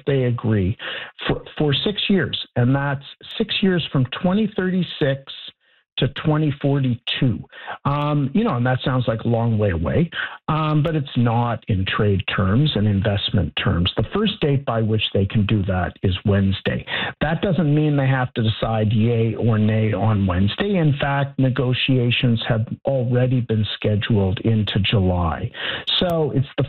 they agree for 6 years. And that's 6 years from 2036 to 2042. And that sounds like a long way away, but it's not in trade terms and investment terms. The first date by which they can do that is Wednesday. That doesn't mean they have to decide yay or nay on Wednesday. In fact, negotiations have already been scheduled into July. So it's the